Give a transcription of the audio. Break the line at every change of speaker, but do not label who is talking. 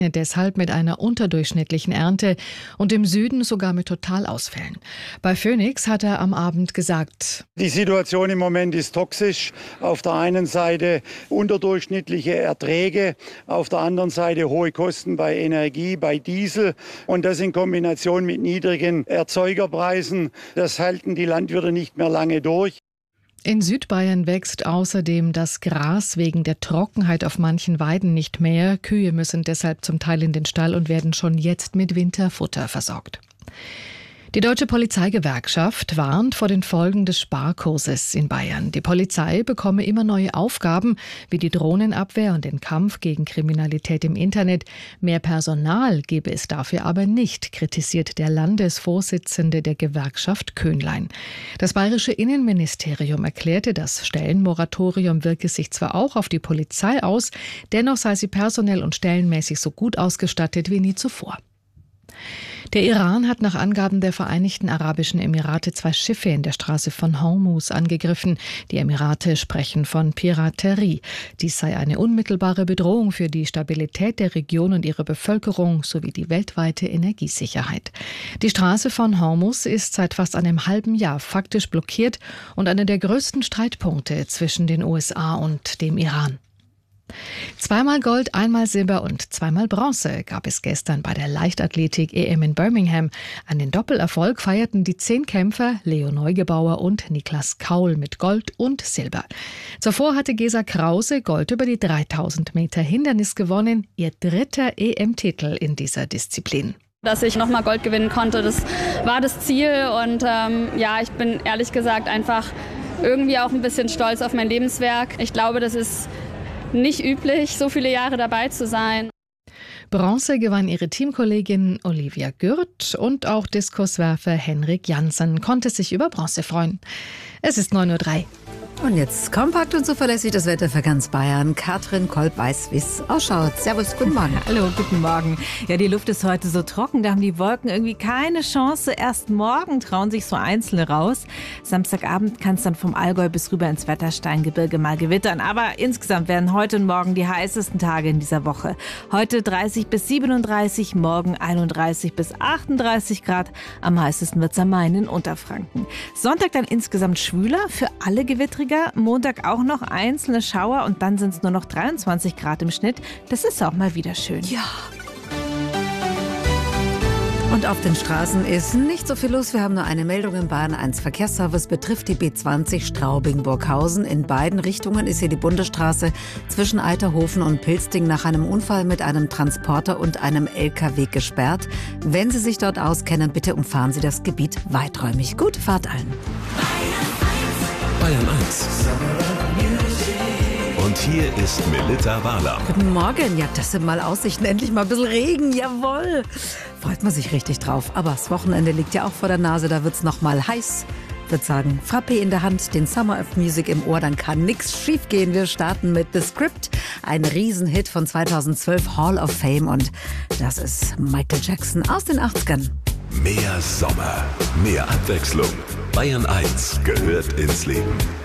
deshalb mit einer unterdurchschnittlichen Ernte und im Süden sogar mit Totalausfällen. Bei Phoenix hat er am Abend gesagt:
Die Situation im Moment ist toxisch. Auf der einen Seite unterdurchschnittliche Erträge, auf der anderen Seite hohe Kosten bei Energie, bei Diesel und das in Kombination mit niedrigen Erzeugerpreisen. Das halten die Landwirte nicht mehr lange durch.
In Südbayern wächst außerdem das Gras wegen der Trockenheit auf manchen Weiden nicht mehr. Kühe müssen deshalb zum Teil in den Stall und werden schon jetzt mit Winterfutter versorgt. Die Deutsche Polizeigewerkschaft warnt vor den Folgen des Sparkurses in Bayern. Die Polizei bekomme immer neue Aufgaben, wie die Drohnenabwehr und den Kampf gegen Kriminalität im Internet. Mehr Personal gebe es dafür aber nicht, kritisiert der Landesvorsitzende der Gewerkschaft Köhnlein. Das bayerische Innenministerium erklärte, das Stellenmoratorium wirke sich zwar auch auf die Polizei aus, dennoch sei sie personell und stellenmäßig so gut ausgestattet wie nie zuvor. Der Iran hat nach Angaben der Vereinigten Arabischen Emirate 2 Schiffe in der Straße von Hormuz angegriffen. Die Emirate sprechen von Piraterie. Dies sei eine unmittelbare Bedrohung für die Stabilität der Region und ihre Bevölkerung sowie die weltweite Energiesicherheit. Die Straße von Hormuz ist seit fast einem halben Jahr faktisch blockiert und einer der größten Streitpunkte zwischen den USA und dem Iran. 2-mal Gold, 1-mal Silber und 2-mal Bronze gab es gestern bei der Leichtathletik-EM in Birmingham. An den Doppelerfolg feierten die 10 Kämpfer Leo Neugebauer und Niklas Kaul mit Gold und Silber. Zuvor hatte Gesa Krause Gold über die 3000 Meter Hindernis gewonnen, ihr 3. EM-Titel in dieser Disziplin.
Dass ich nochmal Gold gewinnen konnte, das war das Ziel und ich bin ehrlich gesagt einfach irgendwie auch ein bisschen stolz auf mein Lebenswerk. Ich glaube, das ist nicht üblich, so viele Jahre dabei zu sein.
Bronze gewann ihre Teamkollegin Olivia Gürt und auch Diskuswerfer Henrik Janssen konnte sich über Bronze freuen. Es ist 9:03 Uhr.
Und jetzt kompakt und zuverlässig das Wetter für ganz Bayern. Katrin Kolb weiß, wie es ausschaut. Servus, guten Morgen.
Hallo, guten Morgen. Ja, die Luft ist heute so trocken, da haben die Wolken irgendwie keine Chance. Erst morgen trauen sich so Einzelne raus. Samstagabend kann es dann vom Allgäu bis rüber ins Wettersteingebirge mal gewittern. Aber insgesamt werden heute und morgen die heißesten Tage in dieser Woche. Heute 30 bis 37, morgen 31 bis 38 Grad. Am heißesten wird es am Main in Unterfranken. Sonntag dann insgesamt schwüler, für alle gewittriger. Montag auch noch einzelne Schauer und dann sind es nur noch 23 Grad im Schnitt. Das ist auch mal wieder schön.
Ja. Und auf den Straßen ist nicht so viel los. Wir haben nur eine Meldung im Bayern 1 Verkehrsservice, betrifft die B20 Straubing-Burghausen. In beiden Richtungen ist hier die Bundesstraße zwischen Eiterhofen und Pilsting nach einem Unfall mit einem Transporter und einem LKW gesperrt. Wenn Sie sich dort auskennen, bitte umfahren Sie das Gebiet weiträumig. Gute Fahrt allen.
Bayern 1. Und hier ist Melita Wahler.
Guten Morgen. Ja, das sind mal Aussichten. Endlich mal ein bisschen Regen. Jawohl. Freut man sich richtig drauf. Aber das Wochenende liegt ja auch vor der Nase. Da wird's noch mal heiß. Ich würde sagen, Frappé in der Hand, den Summer of Music im Ohr. Dann kann nichts schief gehen. Wir starten mit The Script. Ein Riesenhit von 2012, Hall of Fame. Und das ist Michael Jackson aus den 80ern.
Mehr Sommer, mehr Abwechslung. Bayern 1 gehört ins Leben.